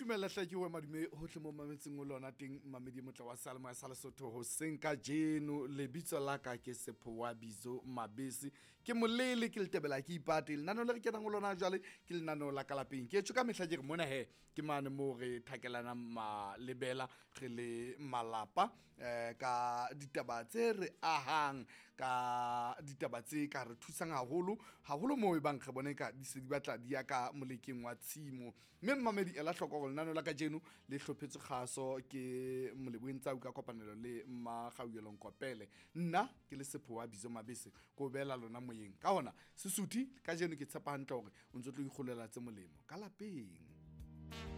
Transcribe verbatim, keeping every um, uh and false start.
dumela hla ke wa madume hohle mo mametseng o lona teng mamedi motla wa Salmo ya Lesotho ho senka jeno lebitso la ka ke Sephowa Bizo Mabese ke molele ke letebela ke ipate lenano le re kenang go lona jwale ke lenano la kalapeng ke tšo ka mehla ke re mona he ke mane mo re thakelana ma lebela re le malapa eh ka ditaba tse re ahang ka ditaba tse ka re thusang haholo haholo mo e bang re bone ka di se di batla di ya ka molekeng wa tshimo mme mamedi ela hloko go lenano la ka jeno le hlophetse kgaso ke moleboeng tsa ka kopanelo le ma gauelong kopele nna ke le Sephowa Bizo Mabese go bela lona moyeng ka hona Sesotho ka jeno ke tshepa hantle hore o ntse tlo ikgolela tse molemo ka lapeng.